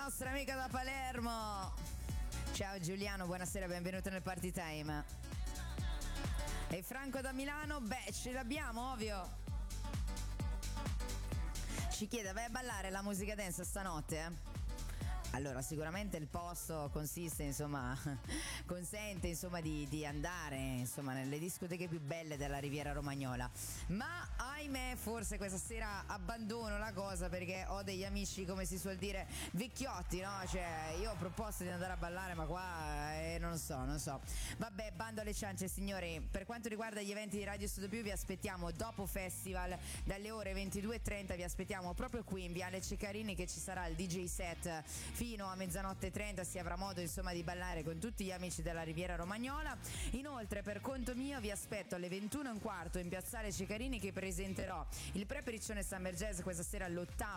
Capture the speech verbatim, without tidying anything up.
nostra amica da Palermo. Ciao Giuliano, buonasera, benvenuto nel Party Time. E Franco da Milano, beh, ce l'abbiamo, ovvio. Ci chiede, vai a ballare la musica dance stanotte, eh? Allora, sicuramente il posto consiste, insomma, consente, insomma, di, di andare, insomma, nelle discoteche più belle della Riviera Romagnola. Ma, ahimè, forse questa sera abbandono la cosa perché ho degli amici, come si suol dire, vecchiotti, no? Cioè, io ho proposto di andare a ballare, ma qua eh, non so, non so. Vabbè, bando alle ciance, signori. Per quanto riguarda gli eventi di Radio Studio Più, vi aspettiamo dopo festival, dalle ore ventidue e trenta, vi aspettiamo proprio qui in Viale Ceccarini, che ci sarà il D J set fino a mezzanotte e trenta, si avrà modo insomma di ballare con tutti gli amici della Riviera Romagnola. Inoltre, per conto mio, vi aspetto alle ventuno e un quarto in Piazzale Ceccarini, che presenterò il Prepericcione Summer Jazz questa sera all'ottavo